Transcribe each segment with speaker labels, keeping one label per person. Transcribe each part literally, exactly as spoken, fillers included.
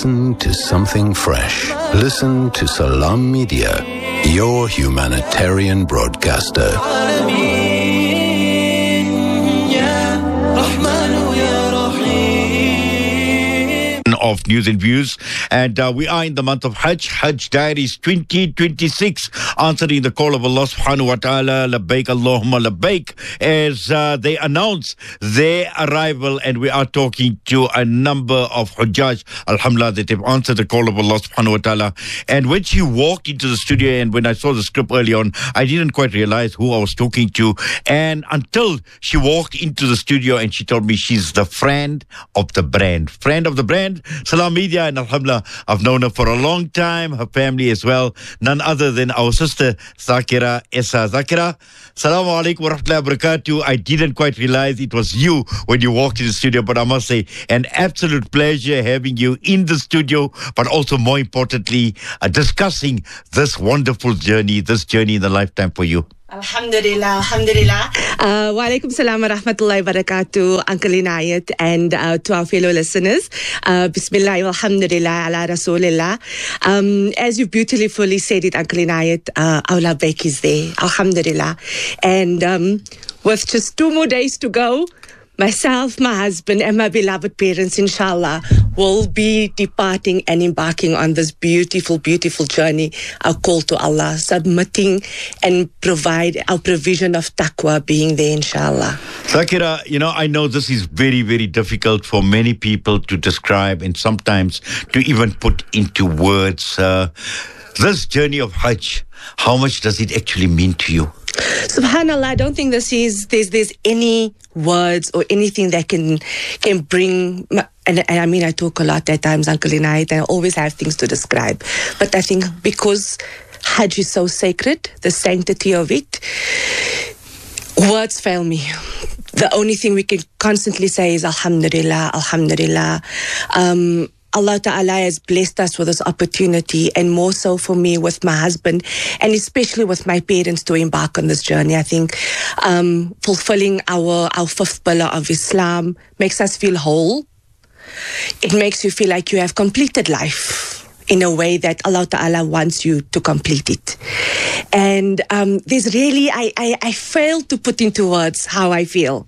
Speaker 1: Listen to something fresh. Listen to Salam Media, your humanitarian broadcaster.
Speaker 2: Of news and views, and uh, we are in the month of Hajj, Hajj Diaries twenty twenty-six, answering the call of Allah subhanahu wa ta'ala, labbaik Allahumma labbaik, as uh, they announce their arrival, and we are talking to a number of Hujjaj, alhamdulillah, that have answered the call of Allah subhanahu wa ta'ala. And when she walked into the studio, and when I saw the script early on, I didn't quite realize who I was talking to, and until she walked into the studio and she told me she's the friend of the brand, friend of the brand, Salam Media, and alhamdulillah, I've known her for a long time, her family as well, none other than our sister Zakira Essa. Zakira, Assalamu alaikum wa rahmatullahi wa barakatuh. I didn't quite realize it was you when you walked in the studio, but I must say, an absolute pleasure having you in the studio, but also more importantly, uh, discussing this wonderful journey, this journey in the lifetime for you.
Speaker 3: Alhamdulillah, Alhamdulillah. Uh, wa alaikum salam wa rahmatullahi wa barakatuh, Uncle Inayat, and uh, to our fellow listeners. Uh, Bismillah, alhamdulillah, ala rasulillah. Um, as you beautifully said it, Uncle Inayat, uh, our labbaik is there, alhamdulillah. And um, with just two more days to go, myself, my husband, and my beloved parents, inshallah, will be departing and embarking on this beautiful, beautiful journey, our call to Allah, submitting and provide our provision of taqwa being there, inshallah.
Speaker 2: Zakira, you know, I know this is very, very difficult for many people to describe and sometimes to even put into words. Uh, this journey of Hajj, how much does it actually mean to you?
Speaker 3: Subhanallah, I don't think this is there's there's any words or anything that can can bring, and, and I mean I talk a lot at times, Uncle Inayat, and I always have things to describe. But I think because Hajj is so sacred, the sanctity of it, words fail me. The only thing we can constantly say is Alhamdulillah, Alhamdulillah. Um, Allah Ta'ala has blessed us with this opportunity, and more so for me with my husband, and especially with my parents, to embark on this journey. I think um, fulfilling our, our fifth pillar of Islam makes us feel whole. It makes you feel like you have completed life in a way that Allah Ta'ala wants you to complete it. And um, there's really, I, I, I fail to put into words how I feel.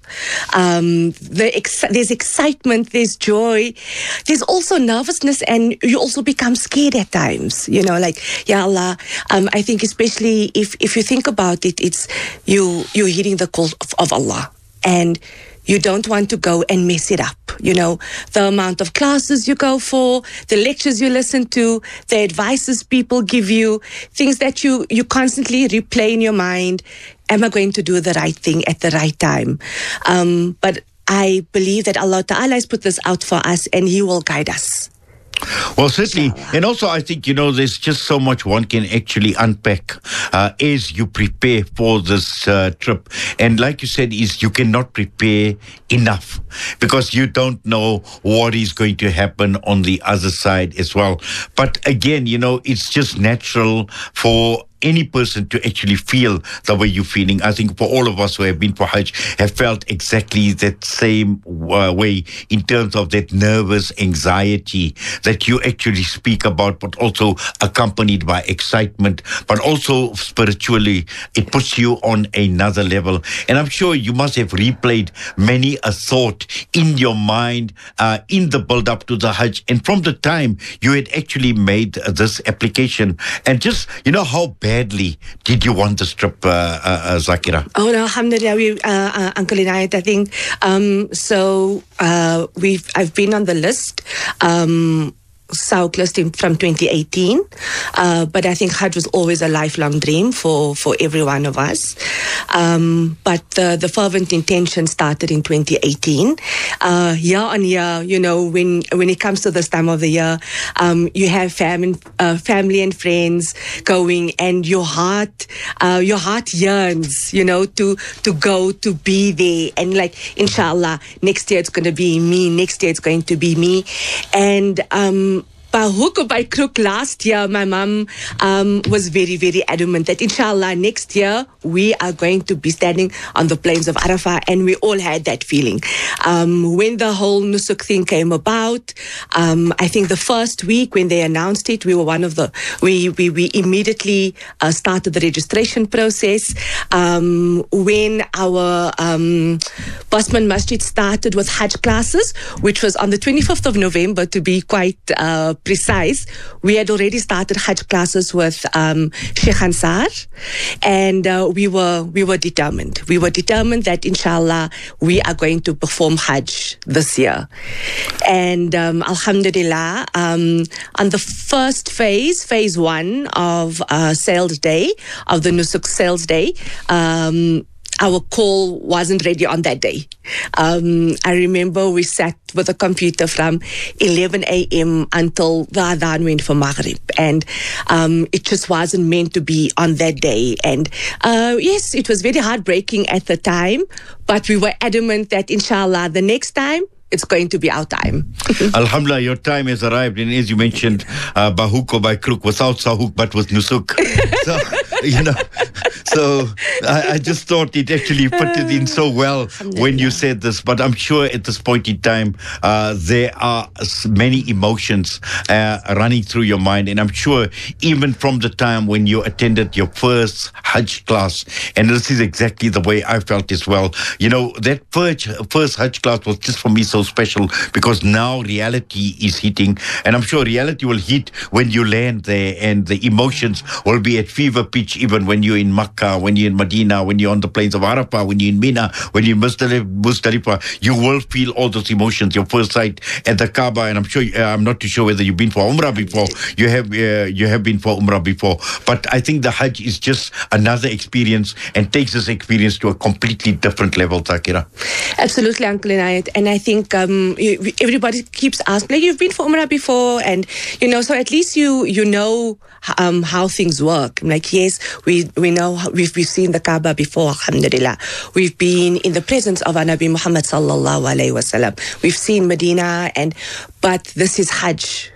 Speaker 3: Um, the ex- there's excitement, there's joy, there's also nervousness, and you also become scared at times. You know, like, Ya Allah, um, I think especially if, if you think about it, it's you, you're hearing the call of, of Allah. And you don't want to go and mess it up. You know, the amount of classes you go for, the lectures you listen to, the advices people give you, things that you, you constantly replay in your mind. Am I going to do the right thing at the right time? Um, but I believe that Allah Ta'ala has put this out for us, and He will guide us.
Speaker 2: Well, certainly. And also, I think, you know, there's just so much one can actually unpack uh, as you prepare for this uh, trip. And like you said, is you cannot prepare enough because you don't know what is going to happen on the other side as well. But again, you know, it's just natural for any person to actually feel the way you're feeling. I think for all of us who have been for Hajj have felt exactly that same uh, way in terms of that nervous anxiety that you actually speak about, but also accompanied by excitement, but also spiritually, it puts you on another level. And I'm sure you must have replayed many a thought in your mind uh, in the build-up to the Hajj. And from the time you had actually made uh, this application, and just, you know, how bad badly did you want this trip, uh, uh, uh, Zakira?
Speaker 3: Oh, no, alhamdulillah, we, uh, uh, Uncle Inayat, I think. Um, so uh, we've I've been on the list. Um, South list from twenty eighteen, uh, but I think Hajj was always a lifelong dream for, for every one of us. Um, but the, the fervent intention started in twenty eighteen. Uh, year on year, you know, when when it comes to this time of the year, um, you have fam- uh, family and friends going, and your heart, uh, your heart yearns, you know, to to go, to be there, and like, inshallah, next year it's going to be me. Next year it's going to be me, and um. by hook or by crook, last year, my mum um, was very, very adamant that inshallah next year we are going to be standing on the plains of Arafah, and we all had that feeling. Um, when the whole Nusuk thing came about, um, I think the first week when they announced it, we were one of the, we, we, we immediately uh, started the registration process. Um, when our um, Basman Masjid started with Hajj classes, which was on the twenty-fifth of November to be quite uh, precise, we had already started Hajj classes with um, Sheikh Ansar, and uh, we were we were determined. We were determined that inshallah we are going to perform Hajj this year. And um, alhamdulillah, um, on the first phase, phase one of uh, sales day, of the Nusuk sales day, um, our call wasn't ready on that day. Um, I remember we sat with a computer from eleven a.m. until the adhan went for Maghrib, and um, it just wasn't meant to be on that day. And uh, yes, it was very heartbreaking at the time, but we were adamant that inshallah the next time it's going to be our time.
Speaker 2: Alhamdulillah, your time has arrived, and as you mentioned, uh, by hook or by crook, without sahuk but with nusuk. So, you know, so I, I just thought it actually put it in so well when you said this. But I'm sure at this point in time, uh, there are many emotions uh, running through your mind, and I'm sure even from the time when you attended your first Hajj class, and this is exactly the way I felt as well. You know, that first first Hajj class was just for me so special, because now reality is hitting, and I'm sure reality will hit when you land there, and the emotions will be at fever pitch even when you're in Makkah, when you're in Medina, when you're on the plains of Arafah, when you're in Mina, when you're in Muzdalifah. You will feel all those emotions. Your first sight at the Kaaba, and I'm sure uh, I'm not too sure whether you've been for Umrah before. You have uh, you have been for Umrah before, but I think the Hajj is just another experience and takes this experience to a completely different level, Zakira.
Speaker 3: Absolutely, Uncle Inayat. And I think um, you, everybody keeps asking, like, you've been for Umrah before, and you know, so at least you you know um, how things work. I'm like, yes, we we know how, we've we've seen the Kaaba before, alhamdulillah. We've been in the presence of our Nabi Muhammad sallallahu alaihi wasallam. We've seen Medina, and but this is Hajj.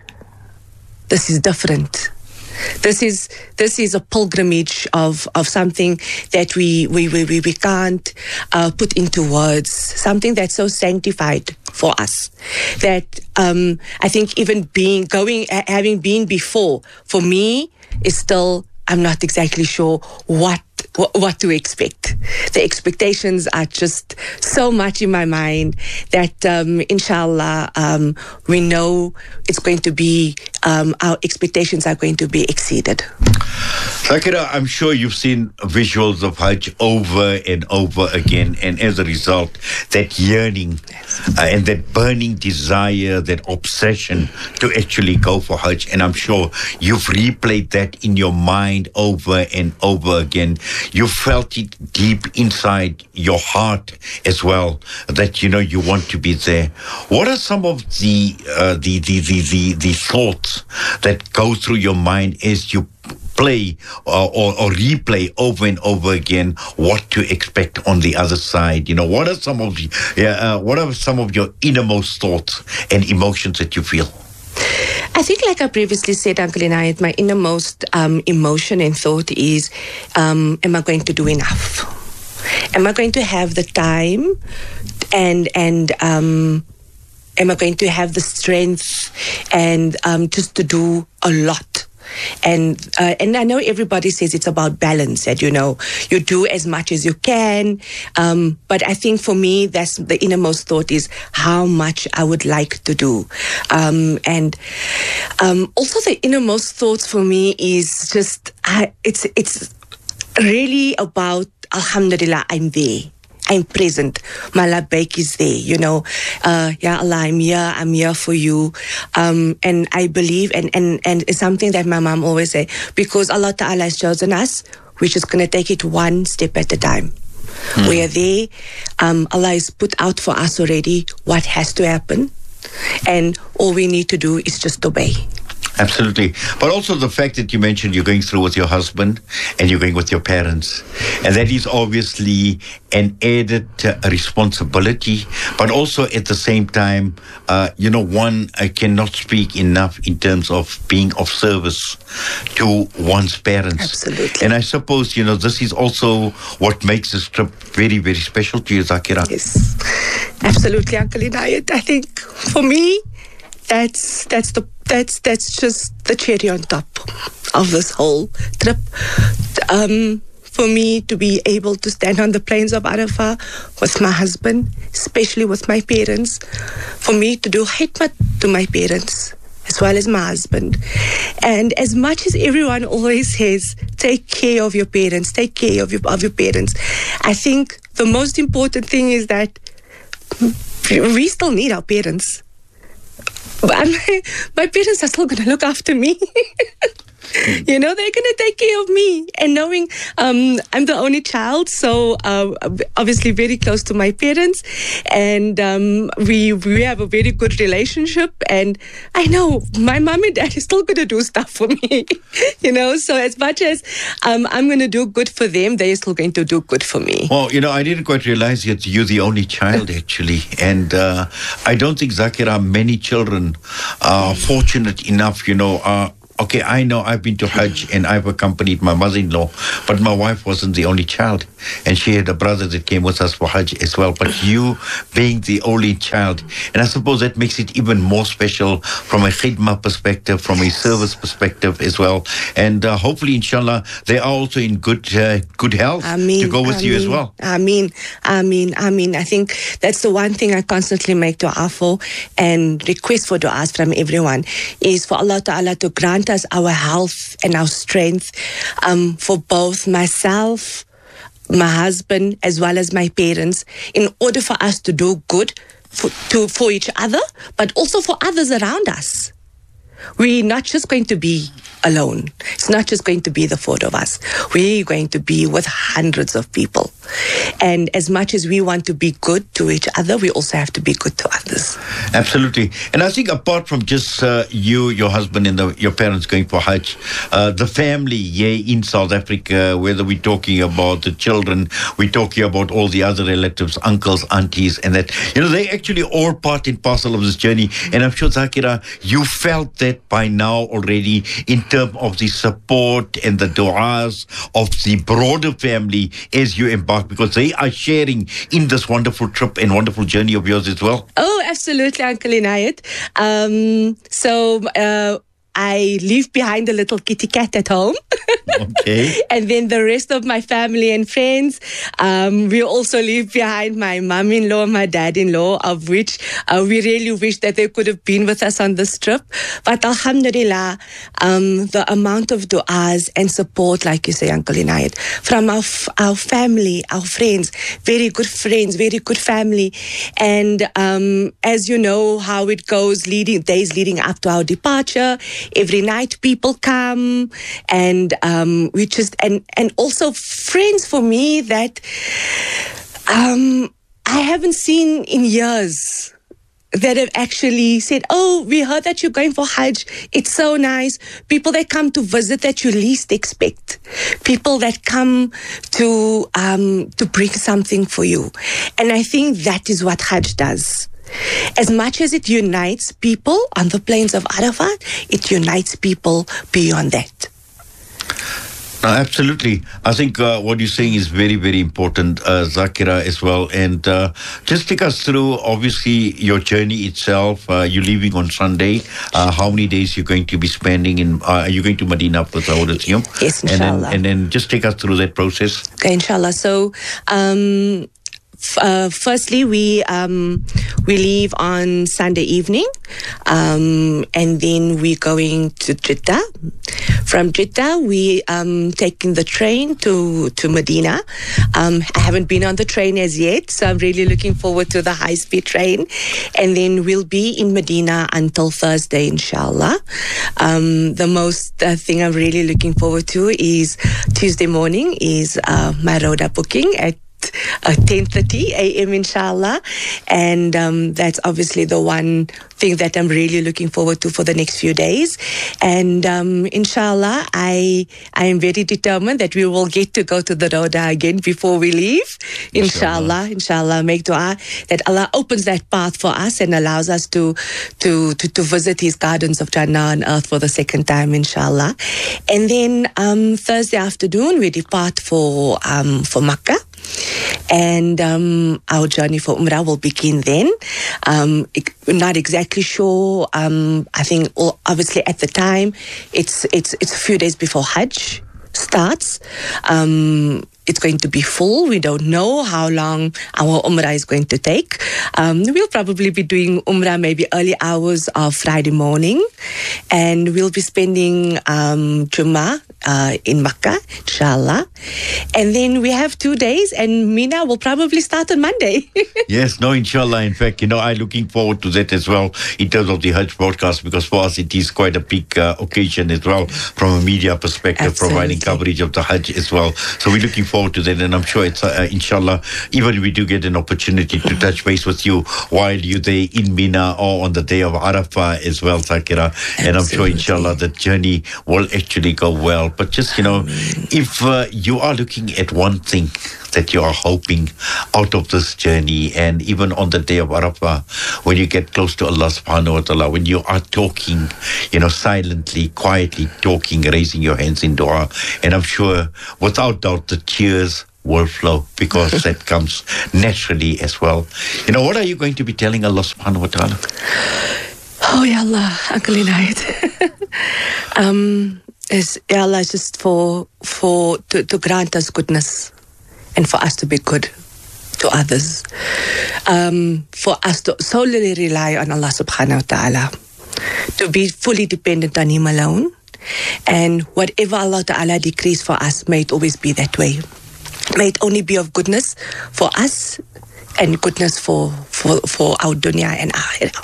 Speaker 3: This is different. This is this is a pilgrimage of, of something that we we we, we, we can't uh, put into words. Something that's so sanctified for us that um, I think even being going having been before, for me is still, I'm not exactly sure what what to expect. The expectations are just so much in my mind that um, inshallah um, we know it's going to be, um, our expectations are going to be exceeded.
Speaker 2: Zakira, I'm sure you've seen visuals of Hajj over and over again, and as a result, that yearning uh, and that burning desire, that obsession to actually go for Hajj, and I'm sure you've replayed that in your mind over and over again. You felt it deep inside your heart as well, that you know you want to be there. What are some of the uh, the, the the the the thoughts that go through your mind as you play uh, or, or replay over and over again what to expect on the other side? You know, what are some of the, yeah, uh, what are some of your innermost thoughts and emotions that you feel?
Speaker 3: I think, like I previously said, Uncle Inayat, my innermost um, emotion and thought is, um, am I going to do enough? Am I going to have the time and and um, am I going to have the strength and um, just to do a lot? And uh, and I know everybody says it's about balance, that, you know, you do as much as you can. Um, but I think for me, that's the innermost thought, is how much I would like to do. Um, and um, also the innermost thoughts for me is just, I, it's it's really about, alhamdulillah, I'm there. I'm present. My labbaik is there, you know. Uh, Ya Allah, I'm here, I'm here for you. Um, and I believe, and, and, and it's something that my mom always say, because Allah Ta'ala has chosen us, we're just going to take it one step at a time. Hmm. We are there. Um, Allah has put out for us already what has to happen. And all we need to do is just obey.
Speaker 2: Absolutely. But also the fact that you mentioned you're going through with your husband and you're going with your parents. And that is obviously an added uh, responsibility. But also at the same time, uh, you know, one uh, cannot speak enough in terms of being of service to one's parents.
Speaker 3: Absolutely.
Speaker 2: And I suppose, you know, this is also what makes this trip very, very special to you, Zakira.
Speaker 3: Yes. Absolutely, Uncle Inayat. I think for me, that's that's the that's that's just the cherry on top of this whole trip. Um, for me to be able to stand on the plains of Arafah with my husband, especially with my parents, for me to do khidmat to my parents as well as my husband. And as much as everyone always says, take care of your parents, take care of your of your parents, I think the most important thing is that we still need our parents. But my, my parents are still going to look after me. You know, they're going to take care of me. And knowing um, I'm the only child, so uh, obviously very close to my parents. And um, we we have a very good relationship. And I know my mom and dad is still going to do stuff for me. You know, so as much as um, I'm going to do good for them, they're still going to do good for me.
Speaker 2: Well, you know, I didn't quite realize that you're the only child, actually. And uh, I don't think, Zakira, many children are fortunate enough, you know, uh, okay, I know I've been to Hajj and I've accompanied my mother-in-law, but my wife wasn't the only child. And she had a brother that came with us for Hajj as well. But you being the only child, and I suppose that makes it even more special from a khidmah perspective, from a service perspective as well. And uh, hopefully, inshallah, they are also in good uh, good health
Speaker 3: Ameen,
Speaker 2: to go with
Speaker 3: Ameen,
Speaker 2: you as well.
Speaker 3: I mean, I mean, I mean, I think that's the one thing I constantly make dua for and request for du'as from everyone is for Allah Ta'ala to grant us our health and our strength um, for both myself, my husband, as well as my parents, in order for us to do good for, to, for each other, but also for others around us. We're not just going to be alone. It's not just going to be the four of us. We're going to be with hundreds of people. And as much as we want to be good to each other, we also have to be good to others.
Speaker 2: Absolutely. And I think apart from just uh, you, your husband, and the, your parents going for Hajj, uh, the family yeah, in South Africa, whether we're talking about the children, we're talking about all the other relatives, uncles, aunties, and that, you know, they actually all part and parcel of this journey. And I'm sure, Zakira, you felt that by now already in terms of the support and the du'as of the broader family as you embark, because they are sharing in this wonderful trip and wonderful journey of yours as well.
Speaker 3: Oh, absolutely, Uncle Inayat. Um, so uh, I leave behind a little kitty cat at home.
Speaker 2: Okay.
Speaker 3: And then the rest of my family and friends, um, we also leave behind my mom-in-law, my dad-in-law, of which uh, we really wish that they could have been with us on this trip. But alhamdulillah, um, the amount of du'as and support, like you say, Uncle Inayat, from our, f- our family, our friends, very good friends, very good family. And um, as you know how it goes, leading days leading up to our departure, every night people come, and um, we just and and also friends for me that um, I haven't seen in years, that have actually said, oh, we heard that you're going for Hajj. It's so nice. People that come to visit that you least expect. People that come to um, to bring something for you. And I think that is what Hajj does. As much as it unites people on the plains of Arafat, it unites people beyond that.
Speaker 2: No, absolutely. I think uh, what you're saying is very, very important, uh, Zakira, as well. And uh, just take us through, obviously, your journey itself. Uh, you're leaving on Sunday. Uh, how many days you're going to be spending in? Uh, are you going to Medina first, I would assume?
Speaker 3: Yes, inshallah.
Speaker 2: And then, and then just take us through that process.
Speaker 3: Okay, inshallah. So, um, Uh, firstly, we um, we leave on Sunday evening, um, and then we're going to Jeddah. From Jeddah, we um, taking the train to to Medina. Um, I haven't been on the train as yet, so I'm really looking forward to the high-speed train. And then we'll be in Medina until Thursday, inshallah. Um, the most uh, thing I'm really looking forward to is Tuesday morning is uh, my Roda booking at uh, ten thirty a.m. inshallah. And um, that's obviously the one thing that I'm really looking forward to for the next few days. And um, inshallah, I I am very determined that we will get to go to the Roda again before we leave. Inshallah, inshallah, inshallah make dua that Allah opens that path for us and allows us to, to, to, to visit His gardens of Jannah on earth for the second time, inshallah. And then um, Thursday afternoon, we depart for, um, for Makkah. And um, our journey for Umrah will begin then. Um, we're not exactly sure. Um, I think well, obviously at the time, it's it's it's a few days before Hajj starts. Um, it's going to be full. We don't know how long our Umrah is going to take. Um, we'll probably be doing Umrah maybe early hours of Friday morning. And we'll be spending um, Jummah uh, in Makkah, inshallah. And then we have two days and Mina will probably start on Monday.
Speaker 2: Yes, no, inshallah. In fact, you know, I'm looking forward to that as well in terms of the Hajj broadcast, because for us it is quite a big uh, occasion as well from a media perspective,
Speaker 3: Absolutely.
Speaker 2: Providing coverage of the Hajj as well. So we're looking forward to that, and I'm sure it's, uh, inshallah, even if we do get an opportunity to touch base with you while you're there in Mina or on the day of Arafah as well, Zakira. And I'm sure, inshallah, the journey will actually go well. But just, you know, if uh, you are looking at one thing that you are hoping out of this journey, and even on the day of Arafah, when you get close to Allah subhanahu wa ta'ala, when you are talking, you know, silently, quietly talking, raising your hands in dua, and I'm sure, without doubt, the tears will flow, because that comes naturally as well. You know, what are you going to be telling Allah subhanahu wa ta'ala?
Speaker 3: Oh, Ya Allah, Uncle Inayat. um, is, Ya Allah, just for, for to, to grant us goodness and for us to be good to others. Um, for us to solely rely on Allah subhanahu wa ta'ala. To be fully dependent on Him alone. And whatever Allah ta'ala decrees for us, may it always be that way. May it only be of goodness for us and goodness for, for, for our dunya and akhirah.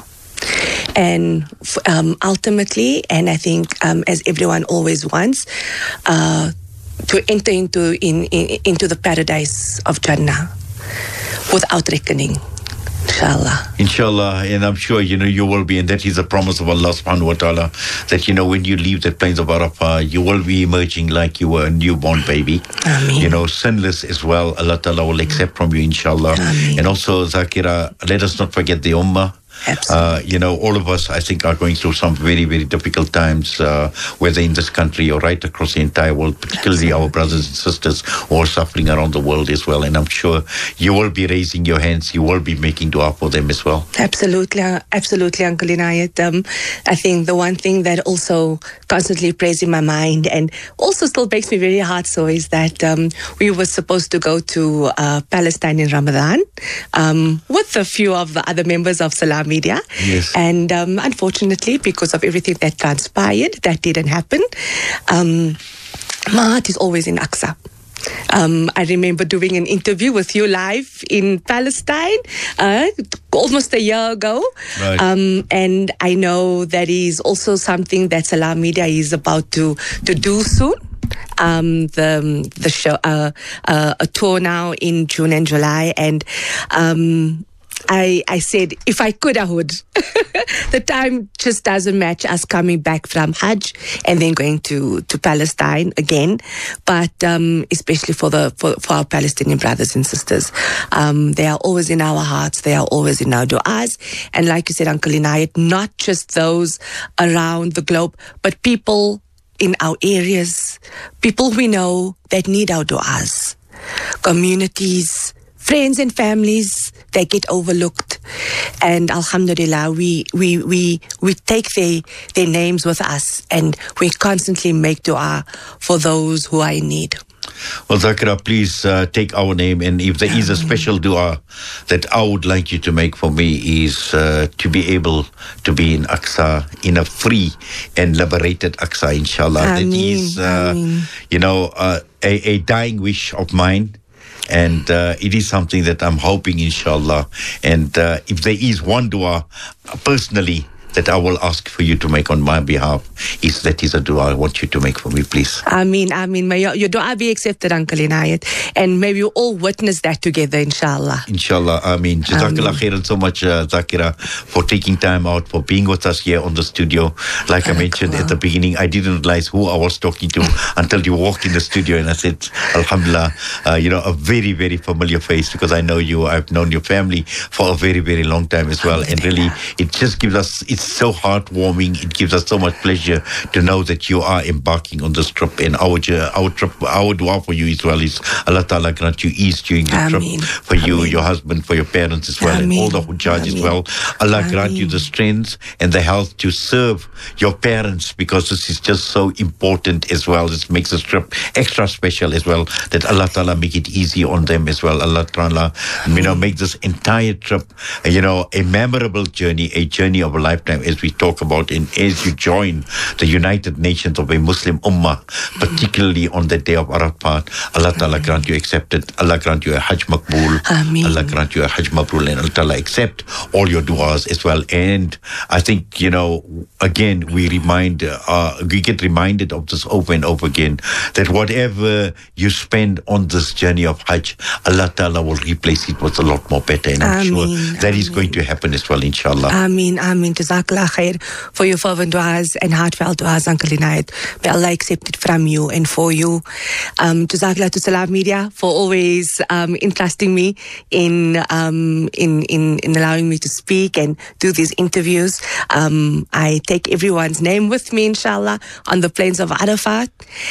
Speaker 3: And um, ultimately, and I think um, as everyone always wants, uh, to enter into in, in into the paradise of Jannah without reckoning. Inshallah.
Speaker 2: Inshallah, and I'm sure, you know, you will be, and that is a promise of Allah subhanahu wa ta'ala, that, you know, when you leave the plains of Arafah, you will be emerging like you were a newborn baby.
Speaker 3: Ameen.
Speaker 2: You know, sinless as well. Allah ta'ala will accept from you, inshallah.
Speaker 3: Ameen.
Speaker 2: And also, Zakira, let us not forget the ummah. Uh, you know, all of us, I think, are going through some very, very difficult times, uh, whether in this country or right across the entire world, particularly Absolutely. Our brothers and sisters who are suffering around the world as well. And I'm sure you will be raising your hands, you will be making dua for them as well.
Speaker 3: Absolutely, absolutely, Uncle Inayat. Um, I think the one thing that also constantly plays in my mind and also still makes me very heartsore is that um, we were supposed to go to uh, Palestine in Ramadan um, with a few of the other members of Salam Media.
Speaker 2: Yes.
Speaker 3: And um, unfortunately, because of everything that transpired, that didn't happen. Um, my heart is always in Aqsa. Um, I remember doing an interview with you live in Palestine uh, almost a year ago.
Speaker 2: Right.
Speaker 3: Um, and I know that is also something that Salam Media is about to, to do soon. Um, the the show, uh, uh, a tour now in June and July. And um, I, I said, if I could, I would. The time just doesn't match us coming back from Hajj and then going to, to Palestine again. But um, especially for the for, for our Palestinian brothers and sisters, um, they are always in our hearts. They are always in our du'as. And like you said, Uncle Inayat, not just those around the globe, but people in our areas, people we know that need our du'as, communities, friends and families that get overlooked. And alhamdulillah, we we we we take their their names with us and we constantly make dua for those who are in need.
Speaker 2: Well, Zakira, please uh, take our name, and if there is a special dua that I would like you to make for me is uh, to be able to be in Aqsa, in a free and liberated Aqsa, inshallah.
Speaker 3: Ameen,
Speaker 2: that is, uh, you know, uh, a, a dying wish of mine. And uh, it is something that I'm hoping, inshallah. And uh, if there is one dua, personally, that I will ask for you to make on my behalf is that is a dua I want you to make for me, please.
Speaker 3: Ameen, Ameen. May your, your dua be accepted, Uncle Inayat. And may we all witness that together, inshallah.
Speaker 2: Inshallah, Ameen. Jazakallah khairan so much, uh, Zakira, for taking time out, for being with us here on the studio. Like I mentioned at the beginning, I didn't realize who I was talking to until you walked in the studio, and I said, Alhamdulillah, uh, you know, a very, very familiar face, because I know you, I've known your family for a very, very long time as well. And really, it just gives us, it's so heartwarming. It gives us so much pleasure to know that you are embarking on this trip. And our, our trip, our dua for you as well is Allah Ta'ala grant you ease during the
Speaker 3: Ameen.
Speaker 2: trip, for you,
Speaker 3: Ameen.
Speaker 2: your husband, for your parents as well,
Speaker 3: Ameen.
Speaker 2: and all the Hujjaj as
Speaker 3: Ameen.
Speaker 2: well. Allah
Speaker 3: Ameen.
Speaker 2: grant you the strength and the health to serve your parents, because this is just so important as well. This makes this trip extra special as well, that Allah Ta'ala make it easy on them as well. Allah Ta'ala, you know, make this entire trip, you know, a memorable journey, a journey of a lifetime, as we talk about, and as you join the United Nations of a Muslim Ummah, particularly on the day of Arafat. Allah Ta'ala grant you accepted. Allah grant you a Hajj Maqbool.
Speaker 3: Ameen.
Speaker 2: Allah grant you a Hajj Mabrur, and Allah Ta'ala accept all your du'as as well. And I think, you know, again, we remind, uh, we get reminded of this over and over again, that whatever you spend on this journey of Hajj, Allah Ta'ala will replace it with a lot more better. And I'm
Speaker 3: Ameen.
Speaker 2: sure that is
Speaker 3: Ameen.
Speaker 2: going to happen as well, inshallah.
Speaker 3: Ameen, Ameen. Jazakallah khair for your fervent du'as and heartfelt du'as, Uncle Inayat. May Allah accept it from you and for you. Um, Jazakallah to Salam Media for always um, entrusting me in, um, in in in allowing me to speak and do these interviews. Um, I take everyone's name with me, inshallah, on the plains of Arafat.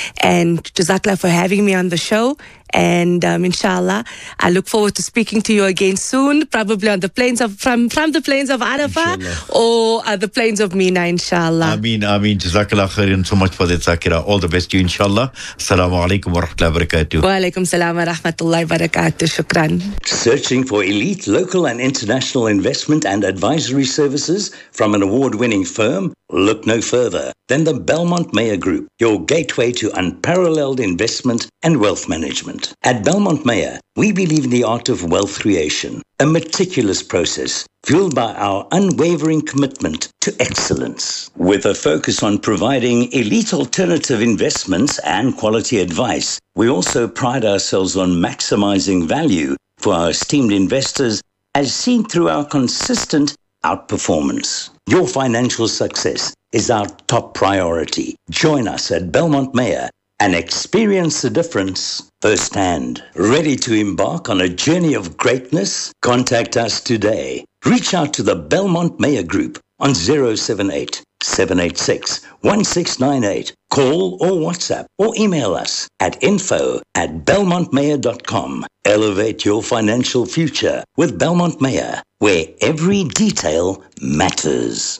Speaker 3: And Jazakallah for having me on the show. And um, inshallah, I look forward to speaking to you again soon, probably on the plains of from from the plains of Arafah
Speaker 2: Inshallah.
Speaker 3: or uh, the plains of Mina, inshallah.
Speaker 2: Ameen, Ameen. Jazakallah khairan so much for that, Zakira. All the best to you, inshallah. Assalamu alaikum wa rahmatullahi wa barakatuh.
Speaker 3: Wa alaikum salam wa rahmatullahi wa barakatuh. Shukran.
Speaker 4: Searching for elite local and international investment and advisory services from an award-winning firm? Look no further than the Belmont Mayer Group, your gateway to unparalleled investment and wealth management. At Belmont Mayer, we believe in the art of wealth creation, a meticulous process fueled by our unwavering commitment to excellence. With a focus on providing elite alternative investments and quality advice, we also pride ourselves on maximizing value for our esteemed investors, as seen through our consistent outperformance. Your financial success is our top priority. Join us at Belmont Mayer and experience the difference firsthand. Ready to embark on a journey of greatness? Contact us today. Reach out to the Belmont Mayer Group on zero seven eight, seven eight six, one six nine eight. Call or WhatsApp or email us at info at belmont mayer dot com. Elevate your financial future with Belmont Mayer, where every detail matters.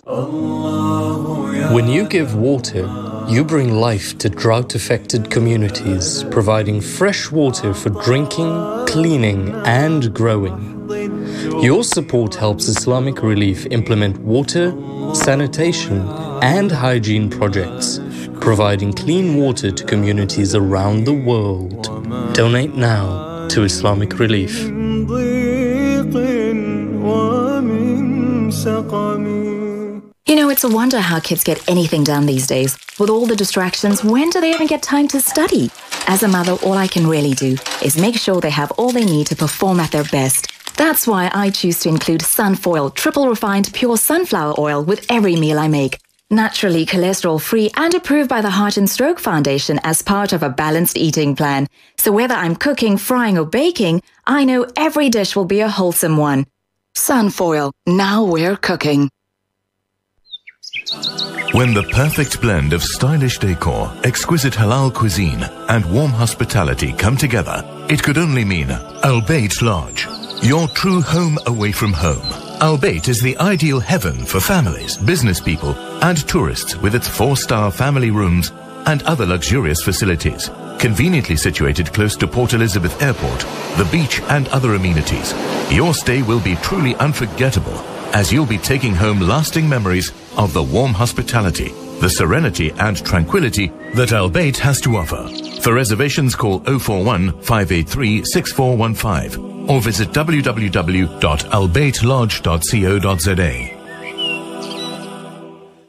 Speaker 5: When you give water, you bring life to drought-affected communities, providing fresh water for drinking, cleaning, and growing. Your support helps Islamic Relief implement water, sanitation, and hygiene projects, providing clean water to communities around the world. Donate now to Islamic Relief.
Speaker 6: You know, it's a wonder how kids get anything done these days. With all the distractions, when do they even get time to study? As a mother, all I can really do is make sure they have all they need to perform at their best. That's why I choose to include Sunfoil triple refined pure sunflower oil with every meal I make. Naturally cholesterol-free and approved by the Heart and Stroke Foundation as part of a balanced eating plan. So whether I'm cooking, frying or baking, I know every dish will be a wholesome one. Sunfoil, now we're cooking.
Speaker 7: When the perfect blend of stylish decor, exquisite halal cuisine and warm hospitality come together, it could only mean Al Bayt Lodge, your true home away from home. Al Bayt is the ideal heaven for families, business people and tourists, with its four-star family rooms and other luxurious facilities. Conveniently situated close to Port Elizabeth Airport, the beach and other amenities, your stay will be truly unforgettable, as you'll be taking home lasting memories of the warm hospitality, the serenity and tranquility that Al Bayt has to offer. For reservations, call oh four one, five eight three, six four one five or visit w w w dot al bayt lodge dot co dot z a.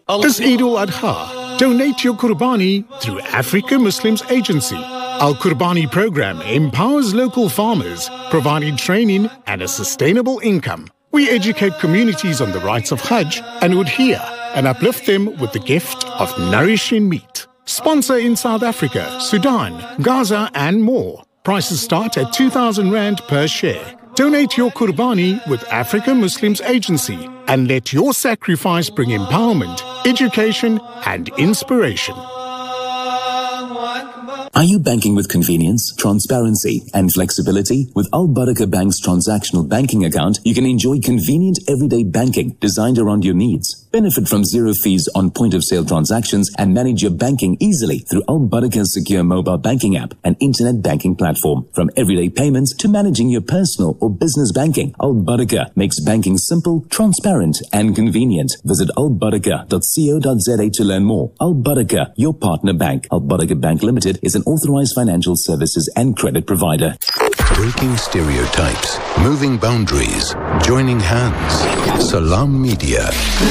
Speaker 8: This Eid al-Adha, donate your Qurbani through Africa Muslims Agency. Our Qurbani program empowers local farmers, providing training and a sustainable income. We educate communities on the rights of Hajj and Udhiyah and uplift them with the gift of nourishing meat. Sponsor in South Africa, Sudan, Gaza and more. Prices start at two thousand rand per share. Donate your Qurbani with Africa Muslims Agency and let your sacrifice bring empowerment, education and inspiration.
Speaker 9: Are you banking with convenience, transparency and flexibility? With Al Barakah Bank's transactional banking account, you can enjoy convenient everyday banking designed around your needs. Benefit from zero fees on point-of-sale transactions and manage your banking easily through Al Barakah's secure mobile banking app and internet banking platform. From everyday payments to managing your personal or business banking, Al Barakah makes banking simple, transparent and convenient. Visit al barakah dot co dot za to learn more. Al Barakah, your partner bank. Al Barakah Bank Limited is an authorized financial services and credit provider.
Speaker 1: Breaking stereotypes, moving boundaries, joining hands. Salam Media.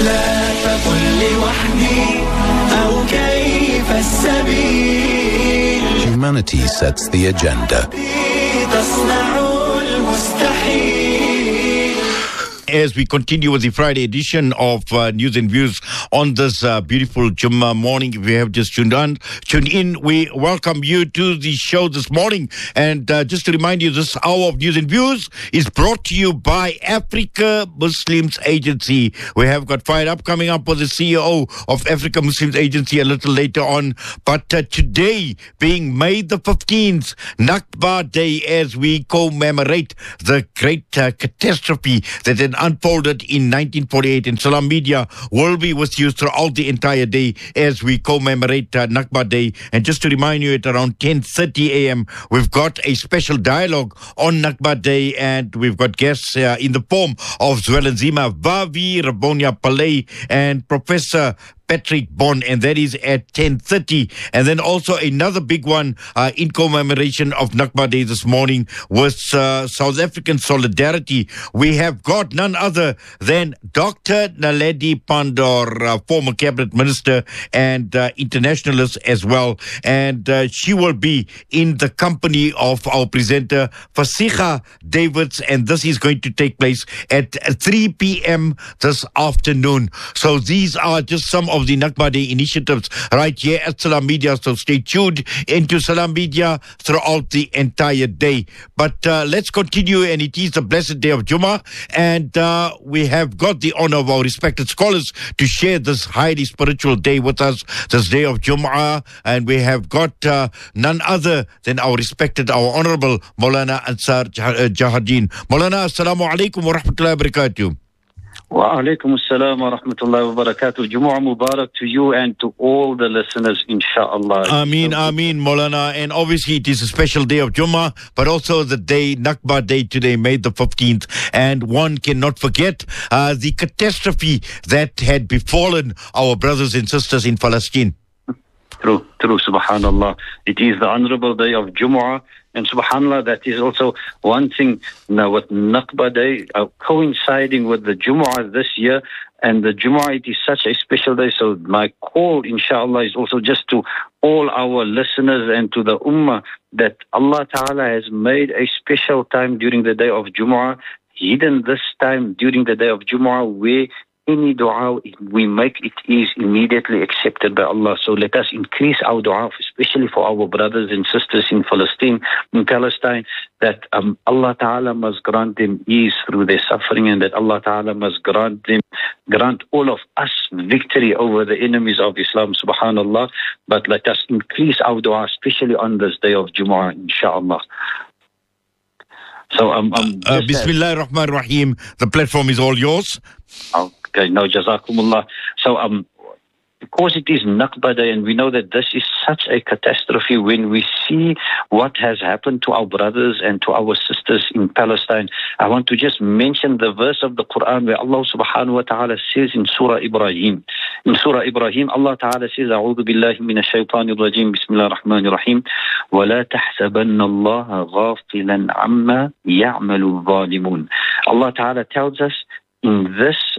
Speaker 1: Humanity sets the agenda.
Speaker 2: As we continue with the Friday edition of uh, News and Views on this uh, beautiful Jummah morning, if you have just tuned on, tuned in, we welcome you to the show this morning. And uh, just to remind you, this hour of News and Views is brought to you by Africa Muslims Agency. We have got fired up coming up with the C E O of Africa Muslims Agency a little later on. But uh, today, being May the fifteenth, Nakba Day, as we commemorate the great uh, catastrophe that had unfolded in nineteen forty-eight, and Salam Media will be with you throughout the entire day as we commemorate uh, Nakba Day. And just to remind you, at around ten thirty a.m. we've got a special dialogue on Nakba Day, and we've got guests uh, in the form of Zwelinzima Vavi, Rabonia Palay and Professor Patrick Bond, and that is at ten thirty. And then also another big one uh, in commemoration of Nakba Day this morning was uh, South African Solidarity. We have got none other than Doctor Naledi Pandor, uh, former cabinet minister and uh, internationalist as well. And uh, she will be in the company of our presenter, Fasiha Davids, and this is going to take place at three p.m. this afternoon. So these are just some of the Nakba Day initiatives right here at Salam Media. So stay tuned into Salam Media throughout the entire day. But uh, let's continue, and it is the blessed day of Jummah, and uh, we have got the honor of our respected scholars to share this highly spiritual day with us, this day of Jummah, and we have got uh, none other than our respected, our honorable Maulana Ansar Jahardeen. Maulana, assalamu alaikum wa rahmatullahi wa barakatuh.
Speaker 10: Wa alaikum assalam wa rahmatullahi wa barakatuh. Jumu'ah Mubarak to you and to all the listeners, inshaAllah.
Speaker 2: Ameen, Ameen, Maulana. And obviously it is a special day of Jummah, but also the day, Nakba Day today, May the fifteenth. And one cannot forget uh, the catastrophe that had befallen our brothers and sisters in Palestine.
Speaker 10: True, true, subhanallah. It is the honorable day of Jumu'ah. And subhanAllah, that is also one thing now with Nakba Day uh, coinciding with the Jumu'ah this year. And the Jumu'ah, it is such a special day. So my call, inshallah, is also just to all our listeners and to the Ummah that Allah Ta'ala has made a special time during the day of Jumu'ah, hidden this time during the day of Jumu'ah where any dua we make, it is immediately accepted by Allah. So let us increase our dua, especially for our brothers and sisters in Palestine, in Palestine, that um, Allah Ta'ala must grant them ease through their suffering, and that Allah Ta'ala must grant them, grant all of us victory over the enemies of Islam, subhanallah. But let us increase our dua, especially on this day of Jumu'ah, inshaAllah. So, um, um,
Speaker 2: uh, Bismillah ar-Rahman ar-Rahim. The platform is all yours.
Speaker 10: Okay, no, Jazakumullah. So, um, because it is Nakba Day, and we know that this is such a catastrophe, when we see what has happened to our brothers and to our sisters in Palestine, I want to just mention the verse of the Quran where Allah subhanahu wa ta'ala says in Surah Ibrahim. In Surah Ibrahim, Allah ta'ala says, A'udhu billahi minash shaytanir rajim, Bismillah ar-Rahman ar-Rahim, وَلَا تَحْسَبَنَّ اللَّهَ غَافِلًا عَمَّا يَعْمَلُ الظَّالِمُونَ. Allah ta'ala tells us in this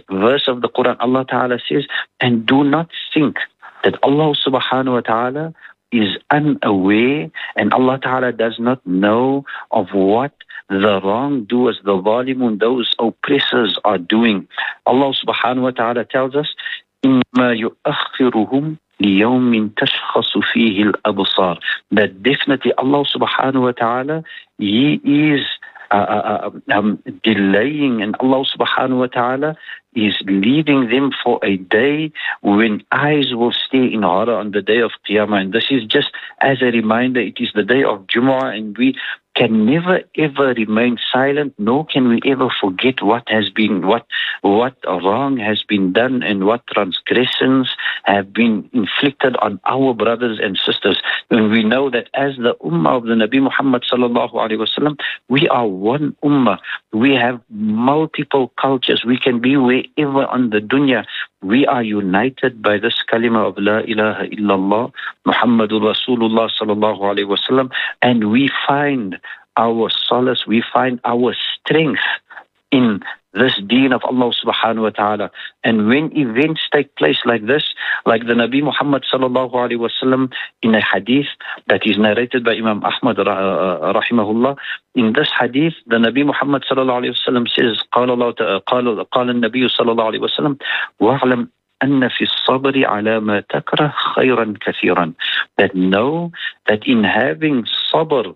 Speaker 10: verse of the Quran, Allah Ta'ala says, and do not think that Allah subhanahu wa ta'ala is unaware and Allah Ta'ala does not know of what the wrongdoers, the zalimun, those oppressors are doing. Allah subhanahu wa ta'ala tells us, إِنَّمَا يُؤَخِّرُهُمْ لِيَوْمٍ تَشْخَصُ فِيهِ الْأَبْصَارِ, that definitely Allah subhanahu wa ta'ala, He is uh, uh, um, delaying, and Allah subhanahu wa ta'ala is leading them for a day when eyes will stay in horror on the day of Qiyamah. And this is just as a reminder, it is the day of Jumu'ah, and we can never ever remain silent, nor can we ever forget what has been, what what wrong has been done and what transgressions have been inflicted on our brothers and sisters. When we know that as the ummah of the Nabi Muhammad sallallahu alaihi wasallam, we are one ummah. We have multiple cultures. We can be wherever on the dunya. We are united by this kalima of La ilaha illallah Muhammadur Rasulullah sallallahu alaihi wasallam, and we find our solace, we find our strength in this deen of Allah subhanahu wa ta'ala. And when events take place like this, like the Nabi Muhammad sallallahu alaihi wasallam in a hadith that is narrated by Imam Ahmad rahimahullah, in this hadith the Nabi Muhammad sallallahu alaihi wasallam says, قال الله قال قال النبي صلى الله عليه وسلم وَاعْلَمْ أن في الصبر على ما تكره خيرا كثيرا, that know that in having sabr,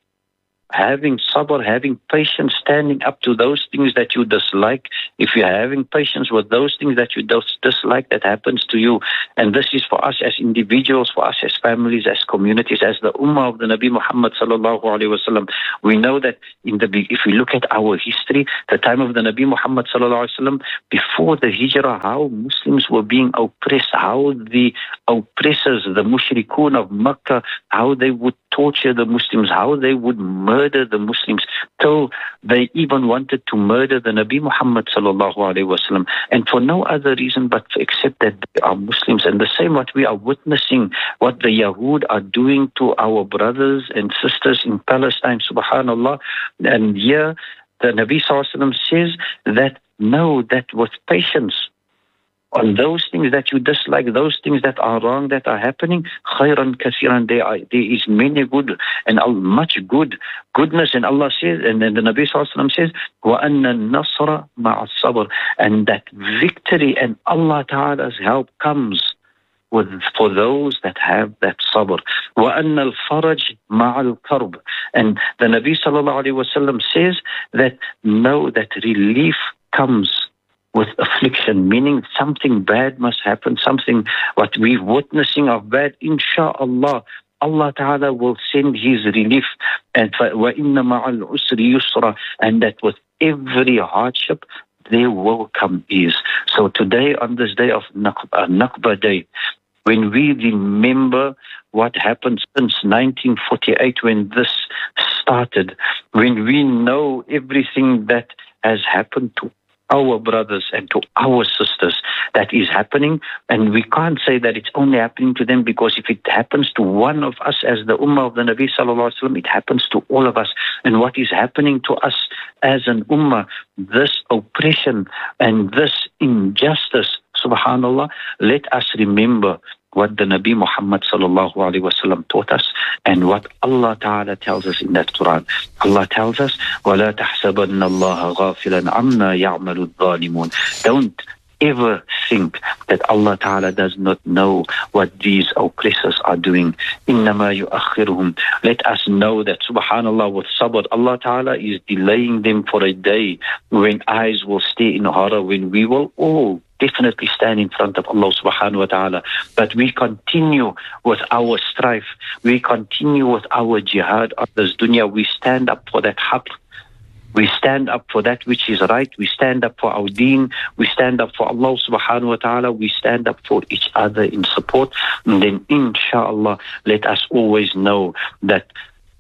Speaker 10: having sabr, having patience, standing up to those things that you dislike, if you're having patience with those things that you dislike that happens to you, and this is for us as individuals, for us as families, as communities, as the ummah of the Nabi Muhammad sallallahu alaihi wasallam, we know that in the if we look at our history, the time of the Nabi Muhammad sallallahu alaihi wasallam, before the hijrah, how Muslims were being oppressed, how the oppressors, the mushrikun of Makkah, how they would torture the Muslims, how they would murder the Muslims, till they even wanted to murder the Nabi Muhammad sallallahu alaihi wasallam, and for no other reason but except that they are Muslims. And the same what we are witnessing, what the Yahud are doing to our brothers and sisters in Palestine, subhanallah. And here the Nabi sallallahu alaihi wasallam says that know that with patience on those things that you dislike, those things that are wrong, that are happening, khayran kathiran, there are, there is many good and much good, goodness. And Allah says, and then the Nabi sallallahu alaihi wasallam says, وَأَنَّ النَّصْرَ مَعَ الصَّبْرِ, and that victory and Allah Ta'ala's help comes with for those that have that sabr. وَأَنَّ الْفَرَجْ مَعَ الْكَرْبِ, and the Nabi sallallahu alaihi wasallam says that know that relief comes with affliction, meaning something bad must happen, something what we're witnessing of bad, insha'Allah, Allah Ta'ala will send His relief. And وَإِنَّ مَعَ الْعُسْرِ يُسْرًا, and that with every hardship there will come ease. So today, on this day of Naqba, Naqba Day, when we remember what happened since nineteen forty-eight, when this started, when we know everything that has happened to our brothers and to our sisters that is happening, and we can't say that it's only happening to them, because if it happens to one of us as the ummah of the Nabi sallallahu alaihi wasallam, it happens to all of us. And what is happening to us as an ummah, this oppression and this injustice, subhanallah, let us remember what the Nabi Muhammad sallallahu alaihi wasallam taught us and what Allah Ta'ala tells us in that Quran. Allah tells us, وَلَا تَحْسَبَنَّ اللَّهَ غَافِلًا عَمَّا يَعْمَلُ الظَّالِمُونَ. Don't ever think that Allah Ta'ala does not know what these oppressors are doing. إِنَّمَا يُؤَخِّرُهُمْ. Let us know that, subhanallah, with sabr, Allah Ta'ala is delaying them for a day when eyes will stay in horror, when we will all definitely stand in front of Allah subhanahu wa ta'ala. But we continue with our strife. We continue with our jihad on this dunya. We stand up for that haqq. We stand up for that which is right. We stand up for our deen. We stand up for Allah subhanahu wa ta'ala. We stand up for each other in support. And then inshallah, let us always know that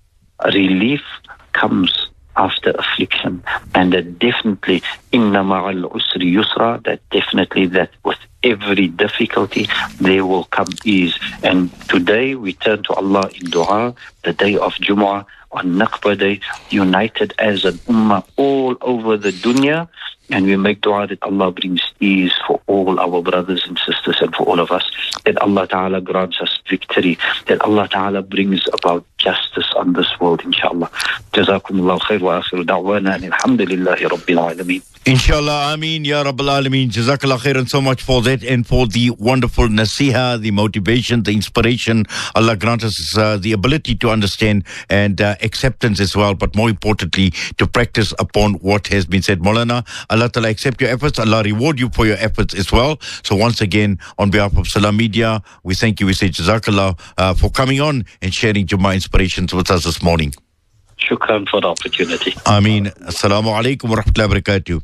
Speaker 10: relief comes after affliction, and that definitely inna ma'al usri yusra, that definitely that with every difficulty there will come ease. And today we turn to Allah in dua, the day of Jumu'ah, on Naqba Day, united as an ummah all over the dunya, And we make dua that Allah brings ease for all our brothers and sisters and for all of us, that Allah Ta'ala grants us victory, that Allah Ta'ala brings about justice on this world, inshallah. Jazakumullahu khair wa akhiru da'wana and alhamdulillahi rabbil alameen.
Speaker 2: Inshallah, Ameen, Ya Rabbal Alameen. Jazakallah khairan so much for that and for the wonderful nasiha, the motivation, the inspiration. Allah grant us uh, the ability to understand and uh, acceptance as well, but more importantly, to practice upon what has been said. Maulana, Allah Ta'ala accept your efforts. Allah reward you for your efforts as well. So once again, on behalf of Salam Media, we thank you. We say Jazakallah uh, for coming on and sharing Jummah inspirations with us this morning.
Speaker 10: Shukran for the opportunity.
Speaker 2: Ameen. Assalamu alaikum wa rahmatullahi wa barakatuh.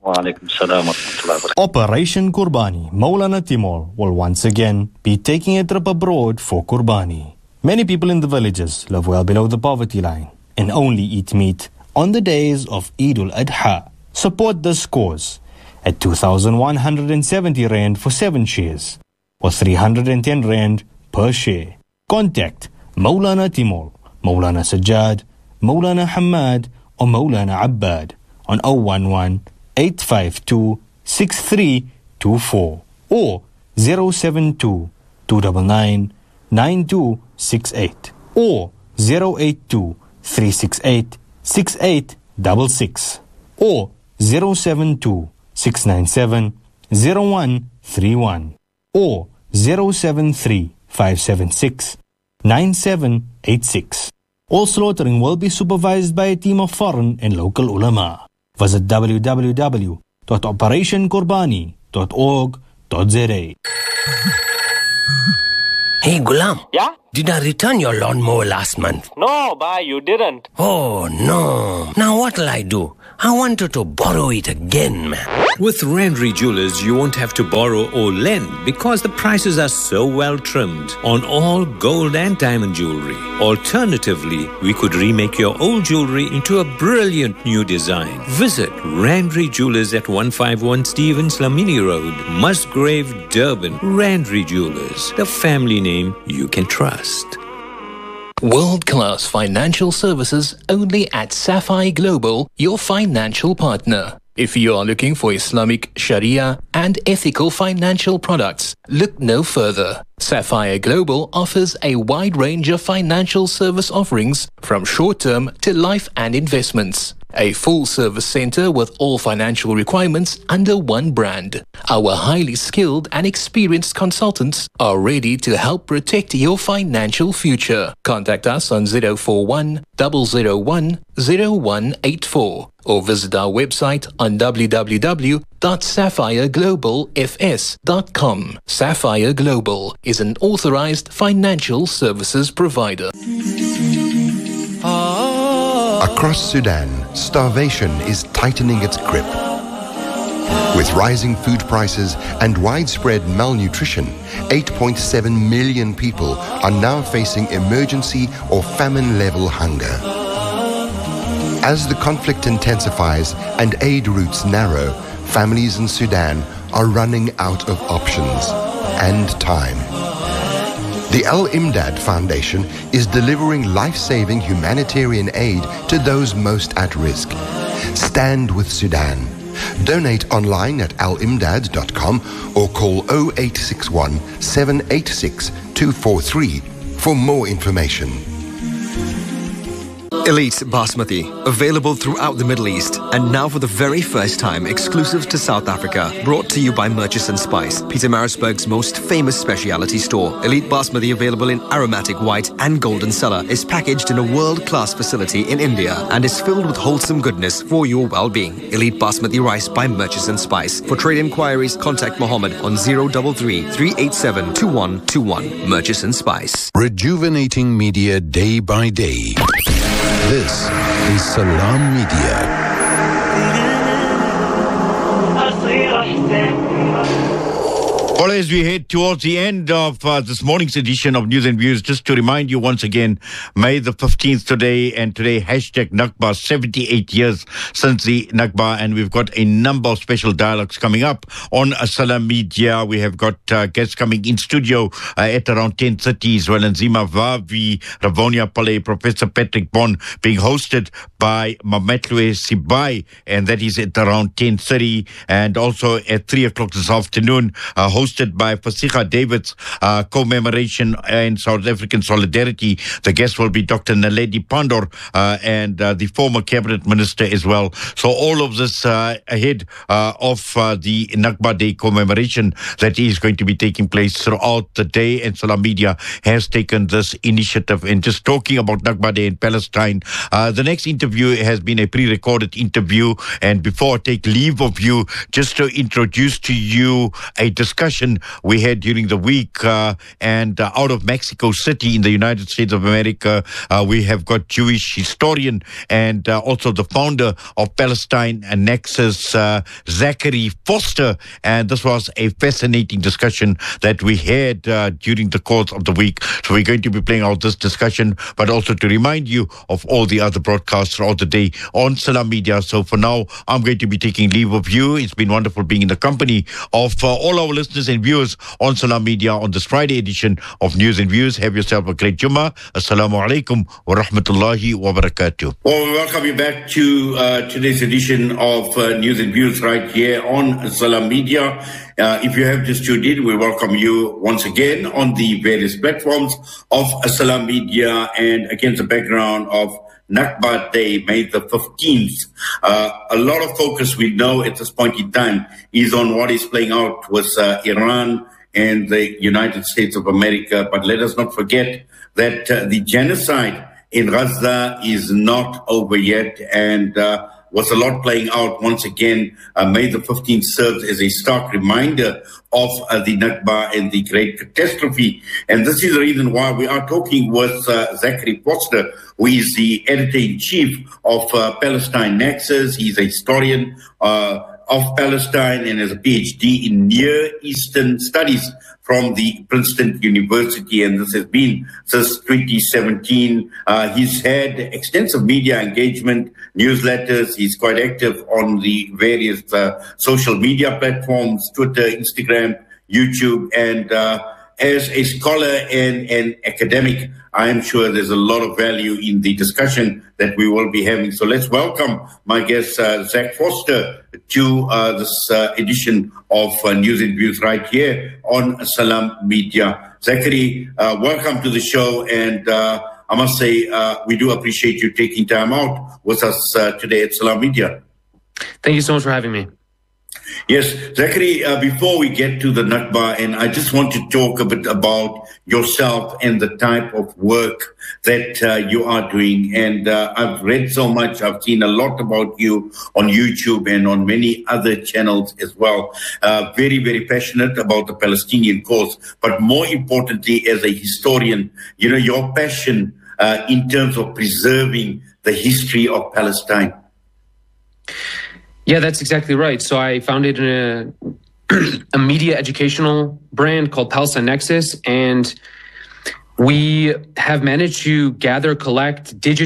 Speaker 11: Operation Qurbani, Maulana Timur will once again be taking a trip abroad for Qurbani. Many people in the villages live well below the poverty line and only eat meat on the days of Eid al-Adha. Support this cause at two thousand one hundred seventy rand for seven shares or three hundred ten rand per share. Contact Maulana Timur, Maulana Sajjad, Maulana Hamad or Maulana Abbad on zero one one eight five two six three two four or zero seven two two nine nine nine two six eight or zero eight two three six eight six eight six six or zero seven two six nine seven zero one three one or zero seven three five seven six nine seven eight six. All slaughtering will be supervised by a team of foreign and local ulama. Visit w w w dot operation qurbani dot org dot z a.
Speaker 12: Hey Gulam. Yeah? Did I return your lawnmower last month?
Speaker 13: No, bhai, you didn't.
Speaker 12: Oh no. Now what'll I do? I wanted to borrow it again, man.
Speaker 14: With Randry Jewelers, you won't have to borrow or lend because the prices are so well trimmed on all gold and diamond jewelry. Alternatively, we could remake your old jewelry into a brilliant new design. Visit Randry Jewelers at one fifty-one Stevens Lamini Road, Musgrave, Durban. Randry Jewelers, the family name you can trust.
Speaker 15: World-class financial services only at Sapphire Global, your financial partner. If you are looking for Islamic, Sharia and ethical financial products, look no further. Sapphire Global offers a wide range of financial service offerings from short-term to life and investments. A full-service center with all financial requirements under one brand. Our highly skilled and experienced consultants are ready to help protect your financial future. Contact us on zero four one, zero zero one, zero one eight four or visit our website on w w w dot sapphire global f s dot com. Sapphire Global is an authorized financial services provider.
Speaker 16: Across Sudan, starvation is tightening its grip. With rising food prices and widespread malnutrition, eight point seven million people are now facing emergency or famine-level hunger. As the conflict intensifies and aid routes narrow, families in Sudan are running out of options and time. The Al-Imdad Foundation is delivering life-saving humanitarian aid to those most at risk. Stand with Sudan. Donate online at al imdad dot com or call zero eight six one, seven eight six, two four three for more information.
Speaker 17: Elite Basmati, available throughout the Middle East and now for the very first time exclusive to South Africa. Brought to you by Murchison Spice, Pietermaritzburg's most famous specialty store. Elite Basmati, available in aromatic white and golden cellar, is packaged in a world-class facility in India and is filled with wholesome goodness for your well-being. Elite Basmati rice by Murchison Spice. For trade inquiries, contact Mohammed on zero three three, three eight seven, two one two one. Murchison Spice.
Speaker 1: Rejuvenating media day by day. This is Salam Media.
Speaker 2: Well, as we head towards the end of uh, this morning's edition of News and Views, just to remind you once again, May the fifteenth today, and today, hashtag Nakba, seventy-eight years since the Nakba, and we've got a number of special dialogues coming up on Salam Media. We have got uh, guests coming in studio uh, at around ten thirty as well, and Zima Vavi, Ravonia Pale, Professor Patrick Bond, being hosted by Mametlwe Sibai, and that is at around ten thirty, and also at three o'clock this afternoon, uh, hosted by Fasiha David's uh, commemoration and South African solidarity. The guest will be Doctor Naledi Pandor uh, and uh, the former cabinet minister as well. So all of this uh, ahead uh, of uh, the Nakba Day commemoration that is going to be taking place throughout the day, and Salam Media has taken this initiative. And just talking about Nakba Day in Palestine, uh, the next interview has been a pre-recorded interview, and before I take leave of you, just to introduce to you a discussion we had during the week uh, and uh, out of Mexico City in the United States of America. Uh, we have got Jewish historian and uh, also the founder of Palestine Nexus, uh, Zachary Foster, and this was a fascinating discussion that we had uh, during the course of the week. So we're going to be playing out this discussion, but also to remind you of all the other broadcasts throughout the day on Salam Media. So for now, I'm going to be taking leave of you. It's been wonderful being in the company of uh, all our listeners and viewers on Salam Media on this Friday edition of News and Views. Have yourself a great Jummah. Assalamu alaikum wa rahmatullahi wa barakatuh. Well, we welcome you back to uh, today's edition of uh, News and Views right here on Salam Media. Uh, if you have just tuned in, we welcome you once again on the various platforms of Salam Media, and against the background of Nakba Day, May the fifteenth. Uh, a lot of focus, we know at this point in time, is on what is playing out with uh, Iran and the United States of America. But let us not forget that uh, the genocide in Gaza is not over yet, and uh, was a lot playing out once again. Uh, May the fifteenth serves as a stark reminder of uh, the Nakba and the great catastrophe. And this is the reason why we are talking with uh, Zachary Foster, who is the editor-in-chief of uh, Palestine Nexus. He's a historian uh, of Palestine and has a P H D in Near Eastern Studies from the Princeton University, and this has been since twenty seventeen. Uh, he's had extensive media engagement, newsletters. He's quite active on the various uh, social media platforms, Twitter, Instagram, YouTube, and uh, as a scholar and an academic, I am sure there's a lot of value in the discussion that we will be having. So let's welcome my guest, uh, Zach Foster, to uh, this uh, edition of uh, News and Views right here on Salam Media. Zachary, uh, welcome to the show, and uh, I must say uh, we do appreciate you taking time out with us uh, today at Salam Media.
Speaker 13: Thank you so much for having me.
Speaker 2: Yes, Zachary, uh, before we get to the Nakba, and I just want to talk a bit about yourself and the type of work that uh, you are doing. And uh, I've read so much, I've seen a lot about you on YouTube and on many other channels as well. Uh, very, very passionate about the Palestinian cause, but more importantly, as a historian, you know, your passion uh, in terms of preserving the history of Palestine.
Speaker 13: Yeah, that's exactly right. So I founded a, a media educational brand called Palestine Nexus, and we have managed to gather, collect, digitize